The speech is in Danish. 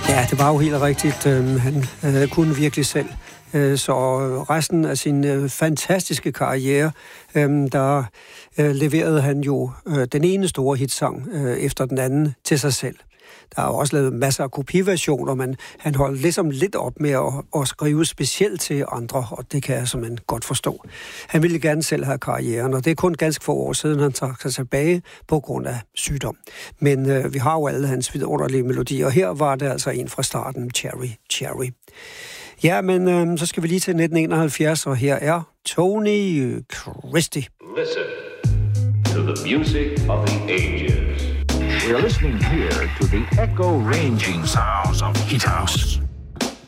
Ja, det var jo helt rigtigt. Han kunne virkelig selv. Så resten af sin fantastiske karriere, der leverede han jo den ene store hitsang efter den anden til sig selv. Der er også lavet masser af kopiversioner, men han holdt ligesom lidt op med at skrive specielt til andre, og det kan jeg simpelthen godt forstå. Han ville gerne selv have karrieren, og det er kun ganske få år siden, han trak sig tilbage på grund af sygdom. Men vi har jo alle hans vidunderlige melodier, og her var det altså en fra starten, Cherry Cherry. Ja, men så skal vi lige til 1971, og her er Tony Christie. Listen to the music of the ages. We are listening here to the echo-ranging sounds of Hit House.